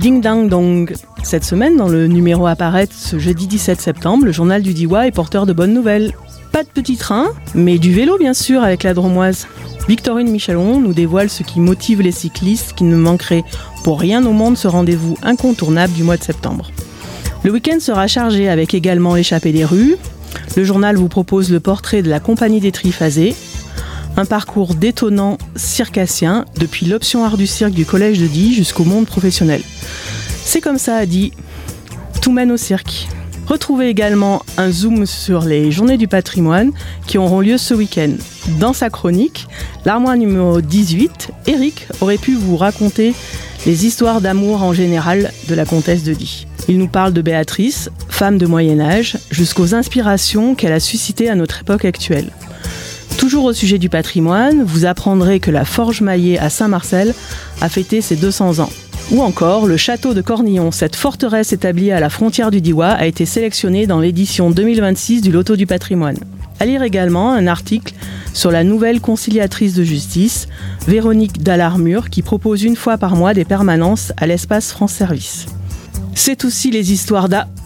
Ding Dang Dong. Cette semaine, dans le numéro à paraître ce jeudi 17 septembre, le journal du Diois est porteur de bonnes nouvelles. Pas de petit train, mais du vélo bien sûr avec la Dromoise. Victorine Michelon nous dévoile ce qui motive les cyclistes qui ne manqueraient pour rien au monde ce rendez-vous incontournable du mois de septembre. Le week-end sera chargé avec également l'échappée des rues. Le journal vous propose le portrait de la compagnie des Triphasés. Un parcours détonnant circassien depuis l'option art du cirque du collège de Die jusqu'au monde professionnel. C'est comme ça a dit, tout mène au cirque. Retrouvez également un zoom sur les journées du patrimoine qui auront lieu ce week-end. Dans sa chronique, l'armoire numéro 18, Eric aurait pu vous raconter les histoires d'amour en général de la comtesse de Die. Il nous parle de Béatrice, femme de Moyen-Âge, jusqu'aux inspirations qu'elle a suscitées à notre époque actuelle. Toujours au sujet du patrimoine, vous apprendrez que la Forge Maillé à Saint-Marcel a fêté ses 200 ans. Ou encore, le château de Cornillon, cette forteresse établie à la frontière du Diois, a été sélectionnée dans l'édition 2026 du Loto du patrimoine. À lire également un article sur la nouvelle conciliatrice de justice, Véronique Dallarmure, qui propose une fois par mois des permanences à l'espace France Service. C'est aussi les histoires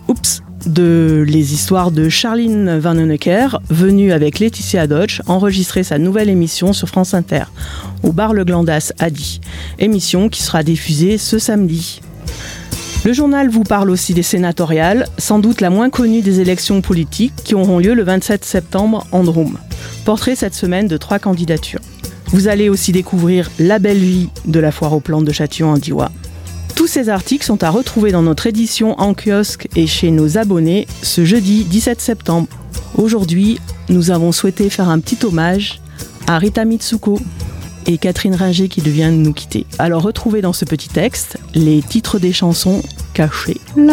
de Charline Vanhoenacker, venue avec Laetitia Dodge, enregistrer sa nouvelle émission sur France Inter, au bar Le Glandas à Die. Émission qui sera diffusée ce samedi. Le journal vous parle aussi des sénatoriales, sans doute la moins connue des élections politiques, qui auront lieu le 27 septembre en Drôme. Portrait cette semaine de 3 candidatures. Vous allez aussi découvrir la belle vie de la foire aux plantes de Châtillon en Diois. Tous ces articles sont à retrouver dans notre édition en kiosque et chez nos abonnés ce jeudi 17 septembre. Aujourd'hui, nous avons souhaité faire un petit hommage à Rita Mitsuko et Catherine Ringer qui vient de nous quitter. Alors retrouvez dans ce petit texte les titres des chansons cachées.